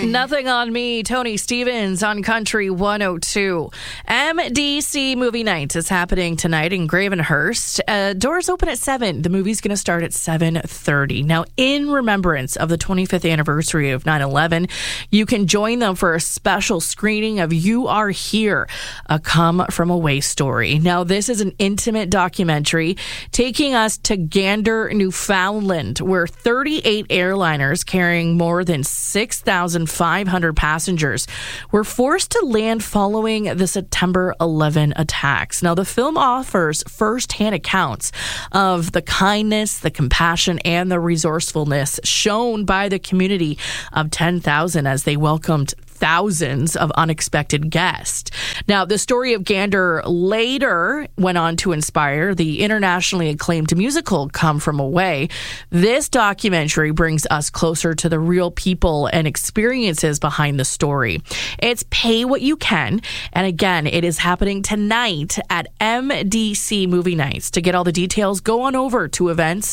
Nothing on Me, Tony Stevens on Country 102. MDC Movie Night is happening tonight in Gravenhurst. Doors open at 7. The movie's going to start at 7:30. Now, in remembrance of the 25th anniversary of 9/11, you can join them for a special screening of You Are Here, a Come From Away story. Now, this is an intimate documentary taking us to Gander, Newfoundland, where 38 airliners carrying more than 6,500 passengers were forced to land following the September 11 attacks. Now, the film offers first-hand accounts of the kindness, the compassion, and the resourcefulness shown by the community of 10,000 as they welcomed thousands of unexpected guests. Now, the story of Gander later went on to inspire the internationally acclaimed musical Come From Away. This documentary brings us closer to the real people and experiences behind the story. It's pay what you can. And again, it is happening tonight at MDC Movie Nights. To get all the details, go on over to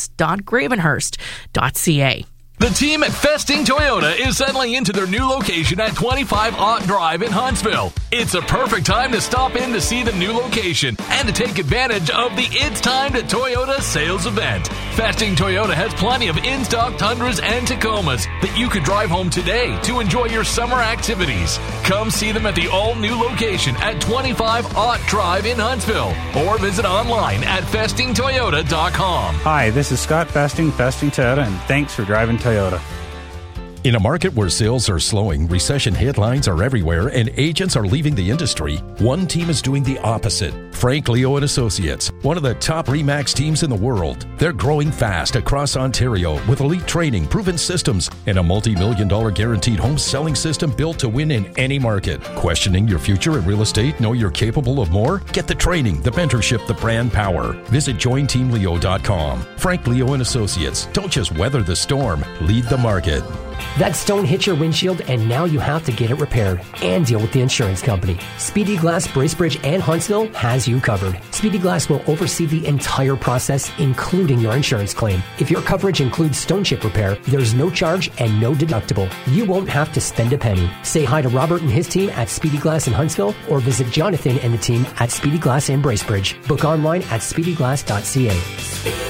events.gravenhurst.ca. The team at Festing Toyota is settling into their new location at 25 Ott Drive in Huntsville. It's a perfect time to stop in to see the new location and to take advantage of the It's Time to Toyota sales event. Festing Toyota has plenty of in-stock Tundras and Tacomas that you could drive home today to enjoy your summer activities. Come see them at the all-new location at 25 Ott Drive in Huntsville or visit online at festingtoyota.com. Hi, this is Scott Festing Toyota, and thanks for driving Toyota. In a market where sales are slowing, recession headlines are everywhere, and agents are leaving the industry, one team is doing the opposite. Frank Leo and Associates, one of the top RE/MAX teams in the world. They're growing fast across Ontario with elite training, proven systems, and a multi-million-dollar guaranteed home selling system built to win in any market. Questioning your future in real estate? Know you're capable of more? Get the training, the mentorship, the brand power. Visit jointeamleo.com. Frank Leo and Associates. Don't just weather the storm, lead the market. That stone hit your windshield, and now you have to get it repaired and deal with the insurance company. Speedy Glass, Bracebridge, and Huntsville has you covered. Speedy Glass will oversee the entire process, including your insurance claim. If your coverage includes stone chip repair, there's no charge and no deductible. You won't have to spend a penny. Say hi to Robert and his team at Speedy Glass in Huntsville, or visit Jonathan and the team at Speedy Glass in Bracebridge. Book online at speedyglass.ca.